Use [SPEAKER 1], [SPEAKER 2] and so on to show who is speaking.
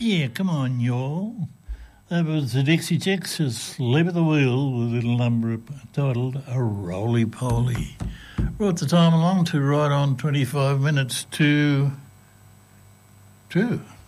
[SPEAKER 1] Yeah, come on, y'all. That was the Dixie Chicks, Sleep at the Wheel, with a little number titled A Roly Poly. Brought the time along to right on 25 minutes to 2.